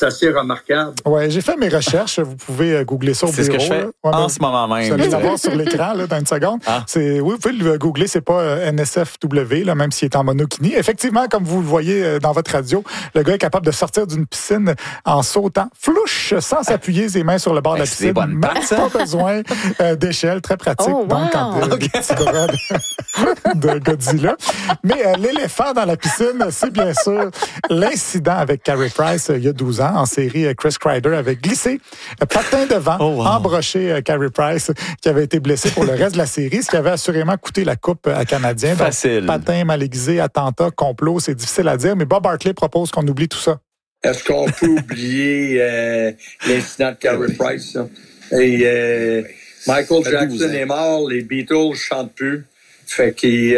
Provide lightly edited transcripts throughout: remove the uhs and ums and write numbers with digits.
c'est assez remarquable. Oui, j'ai fait mes recherches. Vous pouvez googler ça au bureau. C'est ce que je fais en ce moment même. Vous allez l'avoir sur l'écran là, dans une seconde. Ah. Oui, vous pouvez le googler. C'est pas NSFW, là, même s'il est en monokini. Effectivement, comme vous le voyez dans votre radio, le gars est capable de sortir d'une piscine en sautant, flouche, sans s'appuyer ses mains sur le bord de la piscine. C'est bonne patte, ça. Pas besoin d'échelle. Très pratique. Oh, wow. Donc, quand des petits bras de Godzilla. Mais l'éléphant dans la piscine, c'est bien sûr l'incident avec Carey Price il y a 12 ans en série. Chris Kreider avait glissé patin devant, embroché Carey Price qui avait été blessé pour le reste de la série, ce qui avait assurément coûté la coupe à Canadien. Facile. Donc, patin mal aiguisé, attentat, complot, c'est difficile à dire, mais Bob Hartley propose qu'on oublie tout ça. Est-ce qu'on peut oublier l'incident de Carey Price? Ça? Et Michael Jackson est mort, les Beatles chantent plus. Fait qu'il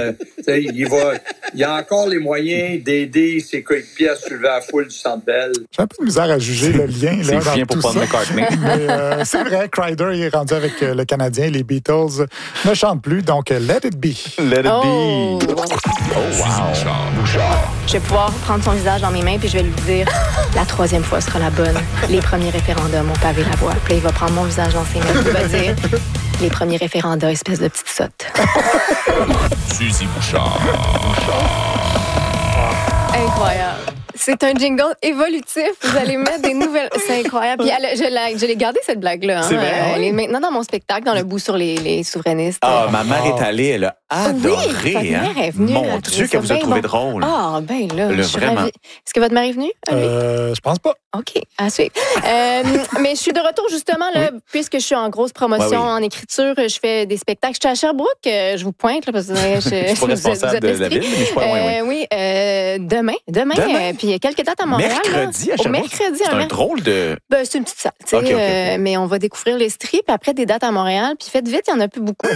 il a encore les moyens d'aider ses coéquipiers à soulever la foule du Centre Bell. J'ai un peu de misère à juger le lien. C'est là, bien pour Paul McCartney. Mais c'est vrai, Kreider il est rendu avec le Canadien. Les Beatles ne chantent plus, donc Let It Be. Let it Oh. be. Oh, wow. Je vais pouvoir prendre son visage dans mes mains puis je vais lui dire la troisième fois sera la bonne. Les premiers référendums ont pavé la voie. Puis là, il va prendre mon visage dans ses mains et il va dire les premiers référendums, espèce de petite sotte. Suzy Bouchard. Incroyable. C'est un jingle évolutif. Vous allez mettre des nouvelles. C'est incroyable. Puis je l'ai gardé, cette blague-là. C'est vrai? Elle est maintenant dans mon spectacle, dans le bout sur les souverainistes. Ah, ma mère est allée, elle a adoré. Oui, votre mère est venue. Mon Dieu, qu'elle vous a trouvé drôle. Ah, ben là, je suis vraiment. ravie. Est-ce que votre mère est venue? Je pense pas. OK, à suivre. Mais je suis de retour, justement, là, puisque je suis en grosse promotion en écriture. Je fais des spectacles. Je suis à Sherbrooke. Je vous pointe, là, parce que je suis pas responsable de la ville, mais je suis pas loin, oui. Demain. Puis il y a quelques dates à Montréal. Mercredi, à Sherbrooke? Mercredi. C'est un drôle de... Ben, c'est une petite salle, tu sais, OK. mais on va découvrir les strips, après des dates à Montréal, puis faites vite, il n'y en a plus beaucoup.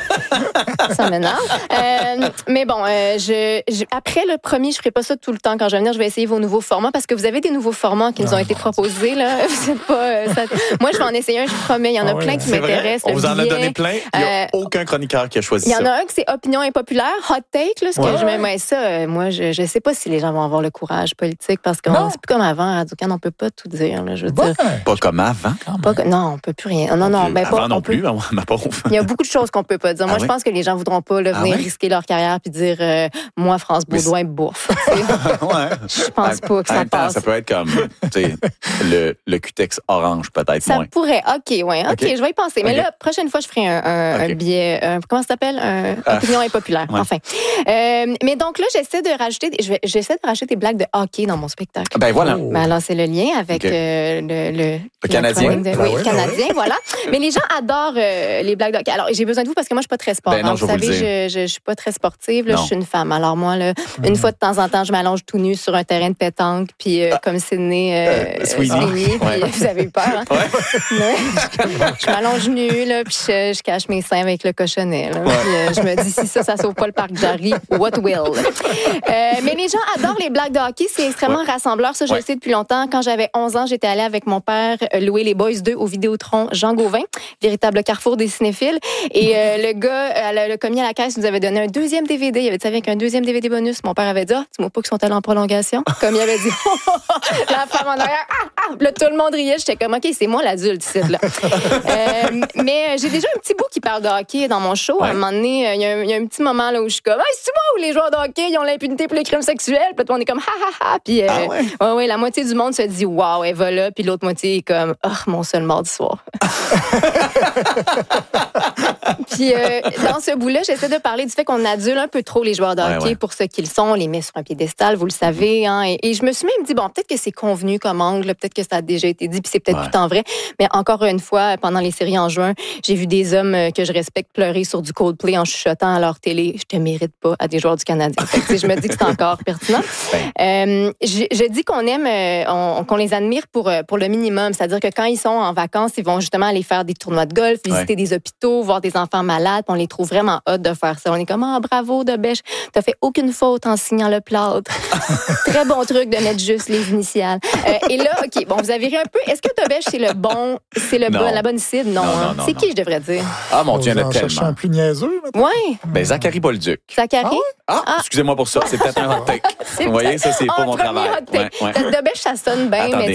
Ça m'énerve. Mais bon, après le premier, je ne ferai pas ça tout le temps. Quand je vais venir, je vais essayer vos nouveaux formats, parce que vous avez des nouveaux formats qui nous ont été proposés. Là. Vous êtes pas, moi, je vais en essayer un, je promets. Il y en a plein qui C'est vrai? m'intéressent. On vous en a donné plein. Il n'y a aucun chroniqueur qui a choisi ça. Il y en a un que c'est opinion impopulaire, hot take, là, ce que je me mets ça. Moi, je sais pas si les gens vont avoir le courage politique, parce que c'est plus comme avant. À Radio-Can, on peut pas tout dire. Là, je veux dire. Pas comme avant. Non, on peut plus rien. Non, ben avant pas. non plus, ma pauvre. Il y a beaucoup de choses qu'on peut pas dire. Moi, je pense que les gens voudront pas venir risquer leur carrière puis dire moi, France Baudouin, bouffe. Je pense pas que ça passe. Ça peut être comme le cutex orange, peut-être ça moins. Ça pourrait. OK, je vais y penser. Mais là, prochaine fois, je ferai un billet. Comment ça s'appelle? Opinion impopulaire. Enfin. Mais donc là, j'essaie de rajouter des blagues de hockey dans mon spectacle. Ben voilà. Ben alors, c'est le lien avec le Canadien. Oui, Canadien, voilà. Mais les gens adorent les blagues de hockey. Alors, j'ai besoin de vous parce que moi, je suis pas très sport. Ben non, vous savez, je suis pas très sportive. Là, je suis une femme. Alors moi, là, une fois de temps en temps, je m'allonge tout nu sur un terrain de pétanque, puis comme Sydney Sweeney, puis vous avez eu peur. Hein? Je m'allonge nue, là, puis je cache mes seins avec le cochonnet. Là, puis je me dis, si ça sauve pas le parc Jarry, what will? Mais les gens adorent les blagues de hockey. C'est extrêmement rassembleur. Ça, je le sais depuis longtemps. Quand j'avais 11 ans, j'étais allée avec mon père louer les Boys 2 au Vidéotron Jean Gauvin, véritable carrefour des cinéphiles. Et le gars, le commis à la caisse nous avait donné un deuxième DVD. Il avait dit avec un deuxième DVD bonus. Mon père avait dit, dis-moi pas qu'ils sont allés en prolongation. Comme il avait dit, la femme en arrière, là, tout le monde riait. J'étais comme, OK, c'est moi l'adulte ici, là. Mais j'ai déjà un petit bout qui parle de hockey dans mon show. À un moment donné, il y a un petit moment là où je suis comme, c'est moi où les joueurs de hockey, ils ont l'impunité pour les crimes sexuels. Puis on est comme, ha. Puis la moitié du monde se dit, wow, elle va là. Puis l'autre moitié est comme, mon seul mardi soir. Puis dans ce bout-là, j'essaie de parler du fait qu'on adule un peu trop les joueurs de hockey pour ce qu'ils sont. On les met sur un piédestal, vous le savez. Hein, et je me suis même dit, peut-être que c'est convenu comme angle, peut-être que ça a déjà été dit, puis c'est peut-être plus tant vrai. Mais encore une fois, pendant les séries en juin, j'ai vu des hommes que je respecte pleurer sur du Coldplay en chuchotant à leur télé. Je te mérite pas à des joueurs du Canadien. Fait que, je me dis que c'est encore pertinent. Je dis qu'on aime, qu'on les admire pour le minimum. C'est-à-dire que quand ils sont en vacances, ils vont justement aller faire des tournois de golf, visiter des hôpitaux, voir des enfants malades. On les trouve vraiment hot de faire ça. On est comme, bravo, Dobèche, t'as fait aucune faute en signant le plâtre. Très bon truc de mettre juste les initiales. Et là, OK, vous avez ri un peu. Est-ce que Dobèche, c'est la bonne cible? Non. C'est qui, je devrais dire? Ah, mon Dieu, il y en a tellement. Un plus niaiseux, maintenant. Oui. Ben, Zachary Bolduc. Zachary? Excusez-moi pour ça, c'est peut-être un hot take. Vous voyez, ça, c'est pas mon travail. Dobèche, ça sonne bien, mais